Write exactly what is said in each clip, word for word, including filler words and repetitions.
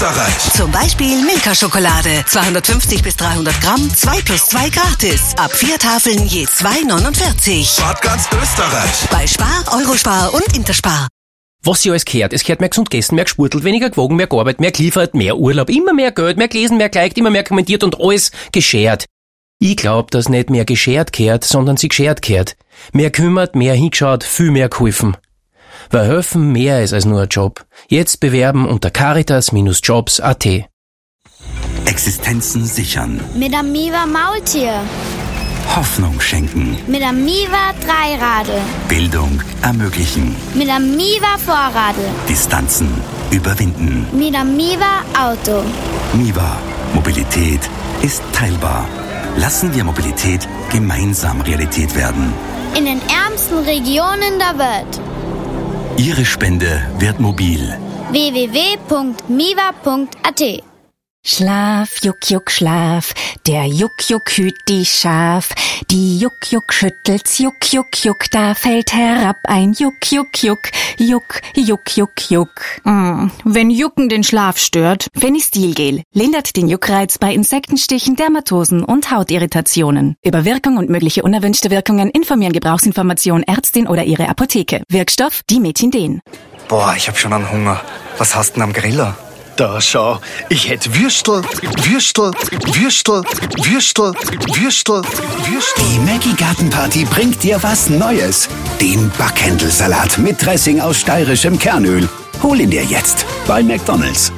Österreich. Zum Beispiel Milka-Schokolade. zweihundertfünfzig bis dreihundert Gramm, zwei plus zwei gratis. Ab vier Tafeln je zwei neunundvierzig. Spart ganz Österreich. Bei Spar, Eurospar und Interspar. Was sie alles gehört. Es gehört mehr gesund gegessen, mehr gespurtelt, weniger gewogen, mehr gearbeitet, mehr geliefert, mehr Urlaub, immer mehr Geld, mehr gelesen, mehr geliked, immer mehr kommentiert und alles geschert. Ich glaub, dass nicht mehr geschert gehört, sondern sie geschert gehört. Mehr kümmert, mehr hingeschaut, viel mehr geholfen. Weil helfen mehr ist als nur ein Job. Jetzt bewerben unter caritas Jobs punkt at. Existenzen sichern. Mit einem Miva Maultier. Hoffnung schenken. Mit einem Miva Dreiradl. Bildung ermöglichen. Mit einem Miva Vorradl. Distanzen überwinden. Mit einem Miva Auto. Miva. Mobilität ist teilbar. Lassen wir Mobilität gemeinsam Realität werden. In den ärmsten Regionen der Welt. Ihre Spende wird mobil. w w w punkt miva punkt at. Schlaf, Juck, Juck, Schlaf, der Juck, Juck hüt die Schaf. Die Juck, Juck schüttelt's, Juck, Juck, Juck, da fällt herab ein Juck, Juck, Juck, Juck, Juck, Juck, Juck. Mm, wenn Jucken den Schlaf stört. Fenistilgel lindert den Juckreiz bei Insektenstichen, Dermatosen und Hautirritationen. Über Wirkung und mögliche unerwünschte Wirkungen informieren Gebrauchsinformation Ärztin oder ihre Apotheke. Wirkstoff Dimetindin. Boah, ich hab schon einen Hunger. Was hast denn am Griller? Da schau, ich hätt Würstel, Würstel, Würstel, Würstel, Würstel, Würstel. Die Maggi Gartenparty bringt dir was Neues. Den Backhändelsalat mit Dressing aus steirischem Kernöl. Hol ihn dir jetzt bei McDonald's.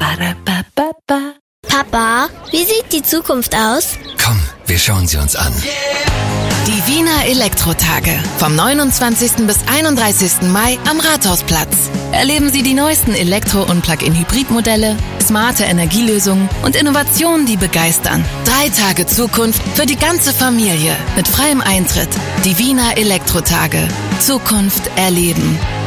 Papa, wie sieht die Zukunft aus? Komm, wir schauen sie uns an. Die Wiener Elektrotage. Vom neunundzwanzigsten bis einunddreißigsten Mai am Rathausplatz. Erleben Sie die neuesten Elektro- und Plug-in-Hybrid-Modelle, smarte Energielösungen und Innovationen, die begeistern. Drei Tage Zukunft für die ganze Familie mit freiem Eintritt. Die Wiener Elektrotage. Zukunft erleben.